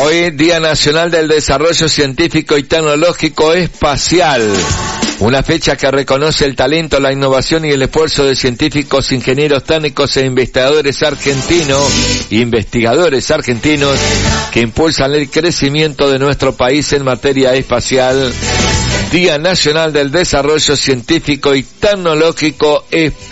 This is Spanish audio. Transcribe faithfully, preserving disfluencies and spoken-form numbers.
Hoy Día Nacional del Desarrollo Científico y Tecnológico Espacial. Una fecha que reconoce el talento, la innovación y el esfuerzo de científicos, ingenieros técnicos e investigadores argentinos, investigadores argentinos que impulsan el crecimiento de nuestro país en materia espacial. Día Nacional del Desarrollo Científico y Tecnológico Espacial.